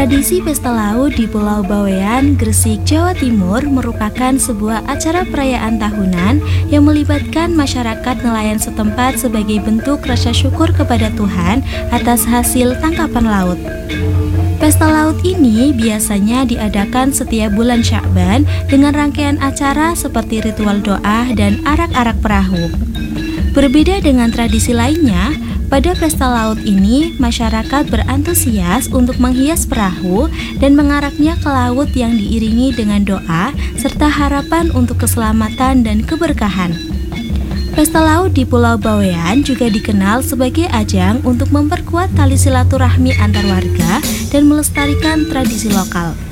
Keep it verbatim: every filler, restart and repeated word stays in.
Tradisi Pesta Laut di Pulau Bawean, Gresik, Jawa Timur merupakan sebuah acara perayaan tahunan yang melibatkan masyarakat nelayan setempat sebagai bentuk rasa syukur kepada Tuhan atas hasil tangkapan laut. Pesta Laut ini biasanya diadakan setiap bulan Sya'ban dengan rangkaian acara seperti ritual doa dan arak-arak perahu. Berbeda dengan tradisi lainnya, pada Pesta Laut ini, masyarakat berantusias untuk menghias perahu dan mengaraknya ke laut yang diiringi dengan doa serta harapan untuk keselamatan dan keberkahan. Pesta Laut di Pulau Bawean juga dikenal sebagai ajang untuk memperkuat tali silaturahmi antar warga dan melestarikan tradisi lokal.